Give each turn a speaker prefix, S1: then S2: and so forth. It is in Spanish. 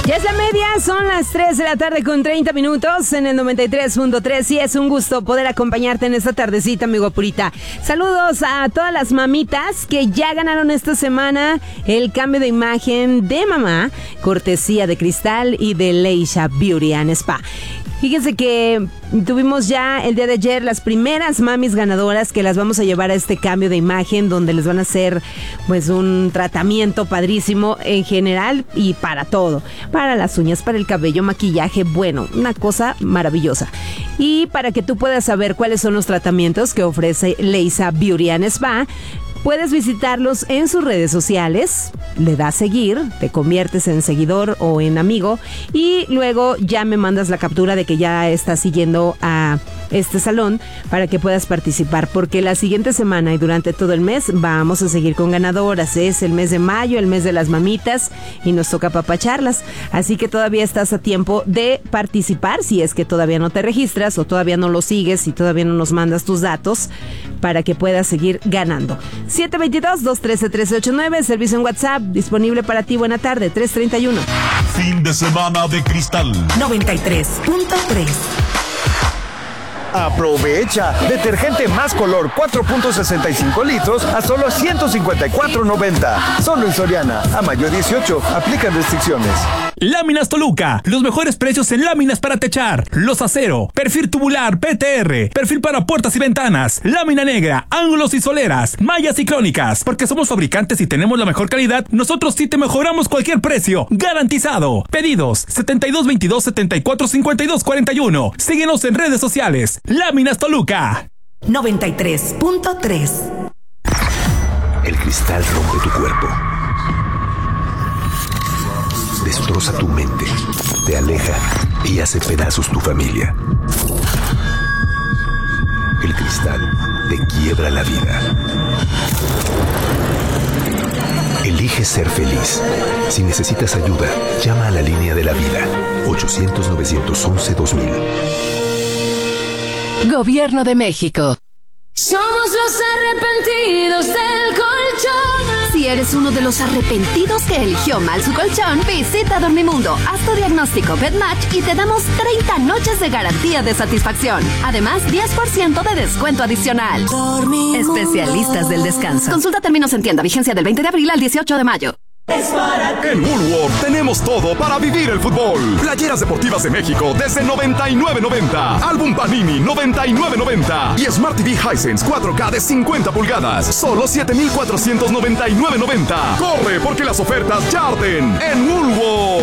S1: Ya es la media, son las 3 de la tarde con 30 minutos en el 93.3 y es un gusto poder acompañarte en esta tardecita, amigo Purita. Saludos a todas las mamitas que ya ganaron esta semana el cambio de imagen de mamá, cortesía de Cristal y de Leisha Beauty and Spa. Fíjense que tuvimos ya el día de ayer las primeras mamis ganadoras que las vamos a llevar a este cambio de imagen donde les van a hacer pues un tratamiento padrísimo en general y para todo, para las uñas, para el cabello, maquillaje, bueno, una cosa maravillosa. Y para que tú puedas saber cuáles son los tratamientos que ofrece Leisha Beauty and Spa, puedes visitarlos en sus redes sociales, le das seguir, te conviertes en seguidor o en amigo y luego ya me mandas la captura de que ya estás siguiendo a este salón para que puedas participar, porque la siguiente semana y durante todo el mes vamos a seguir con ganadoras. Es el mes de mayo, el mes de las mamitas y nos toca apapacharlas, así que todavía estás a tiempo de participar si es que todavía no te registras o todavía no lo sigues y todavía no nos mandas tus datos para que puedas seguir ganando. 722-213-1389, servicio en WhatsApp disponible para ti. Buena tarde, 331.
S2: Fin de semana de Cristal
S3: 93.3.
S4: Aprovecha. Detergente Más Color 4.65 litros a solo $154.90. Solo en Soriana. A mayo 18. Aplican restricciones.
S5: Láminas Toluca. Los mejores precios en láminas para techar. Los acero, perfil tubular, PTR, perfil para puertas y ventanas, lámina negra, ángulos y soleras, mallas y crónicas. Porque somos fabricantes y tenemos la mejor calidad, nosotros sí te mejoramos cualquier precio. Garantizado. Pedidos 7222-745241. Síguenos en redes sociales. Láminas Toluca
S3: 93.3.
S6: El cristal rompe tu cuerpo, destroza tu mente, te aleja y hace pedazos tu familia. El cristal te quiebra la vida. Elige ser feliz. Si necesitas ayuda, llama a la línea de la vida 800-911-2000.
S7: Gobierno de México.
S8: Somos los arrepentidos del colchón.
S7: Si eres uno de los arrepentidos que eligió mal su colchón, visita Dormimundo, haz tu diagnóstico BedMatch y te damos 30 noches de garantía de satisfacción. Además, 10% de descuento adicional. Dormimundo. Especialistas del descanso. Consulta términos en tienda, vigencia del 20 de abril al 18 de mayo.
S9: En Woolworth tenemos todo para vivir el fútbol. Playeras deportivas de México desde $99.90. Álbum Panini $99.90. Y Smart TV Hisense 4K de 50 pulgadas. Solo $7,499.90. Corre porque las ofertas ya arden en Woolworth.